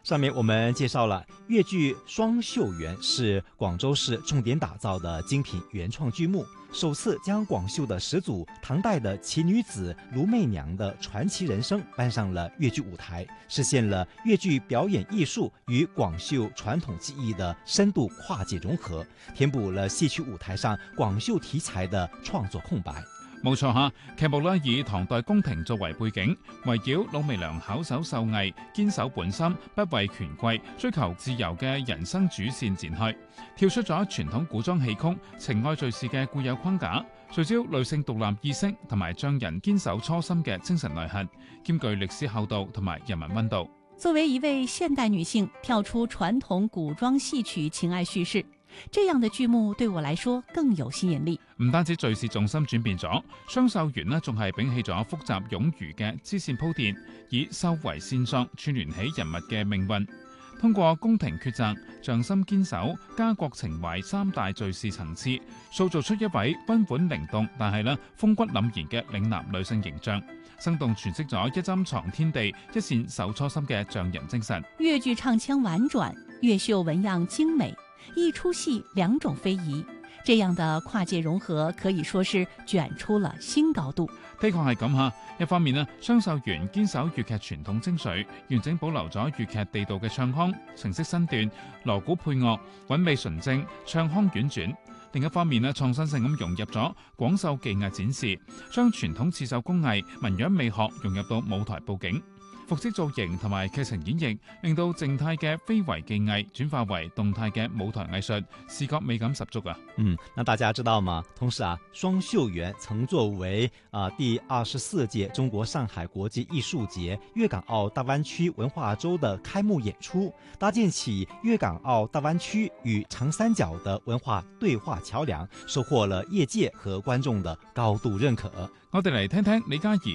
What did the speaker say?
上面我们介绍了粤剧《双秀园》是广州市重点打造的精品原创剧目，首次将广秀的始祖唐代的奇女子卢媚娘的传奇人生搬上了粤剧舞台，实现了粤剧表演艺术与广秀传统技艺的深度跨界融合，填补了戏曲舞台上广秀題材的創作空白。 冇錯嚇，劇目咧以唐代宮廷作為背景，圍繞魯媚娘巧手秀藝、堅守本心、不為權貴、追求自由嘅人生主線展開，跳出咗傳統古裝戲曲情愛敘事嘅固有框架，聚焦女性獨立意識同埋匠人堅守初心嘅精神內核，兼具歷史厚度同埋人文溫度。 作為一位現代女性，跳出傳統古裝戲曲情愛敘事，這樣的劇目對我來說更有吸引力。 唔單止敘事重心轉變咗，雙秀園呢仲係摒棄咗複雜冗餘嘅支線鋪墊，以秀為線索串聯起人物嘅命運。通過宮廷抉擇、匠心堅守、家國情懷三大敘事層次，塑造出一位溫婉靈動但係風骨凜然嘅嶺南女性形象，生動詮釋咗一針藏天地、一線守初心嘅匠人精神。 粵劇唱腔婉轉，粵秀紋樣精美，一出戲兩種非遺，這樣的跨界融合可以說是捲出了新高度。 的確係咁嚇，一方面雙秀園堅守粵劇傳統精髓，完整保留咗粵劇地道嘅唱腔、程式身段、鑼鼓配樂，韻味純正，唱腔婉轉。另一方面創新性咁融入咗廣秀技藝展示，將傳統刺繡工藝、紋樣美學融入到舞台佈景。服飾造型同埋劇情演繹，令到靜態嘅非遺技藝轉化為動態嘅舞台藝術，視覺美感十足啊！ 那大家知道嗎？同時雙秀園曾作為第24屆中國上海國際藝術節粵港澳大灣區文化週的開幕演出，搭建起粵港澳大灣區與長三角的文化對話橋樑，收穫了業界和觀眾的高度認可。 我哋嚟聽聽李嘉怡